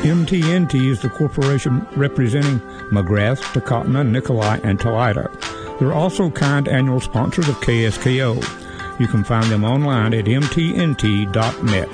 MTNT is the corporation representing McGrath, Takotna, Nikolai, and Toyota. They're also kind annual sponsors of KSKO. You can find them online at mtnt.net.